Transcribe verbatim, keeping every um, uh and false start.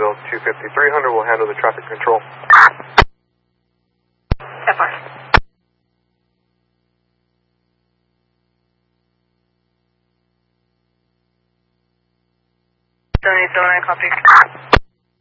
Bill two fifty. three hundred will handle the traffic control. F R. seven eight seven nine, copy.